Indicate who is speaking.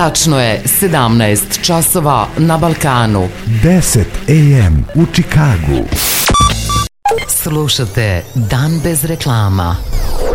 Speaker 1: Tačno je 17 časova na Balkanu.
Speaker 2: 10 AM u Čikagu.
Speaker 1: Slušate Dan bez reklama.